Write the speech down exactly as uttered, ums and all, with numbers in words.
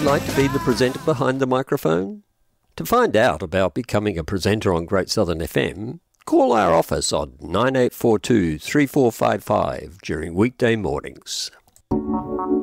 like to be the presenter behind the microphone? To find out about becoming a presenter on Great Southern F M, call our office on nine eight four two, three four five five during weekday mornings.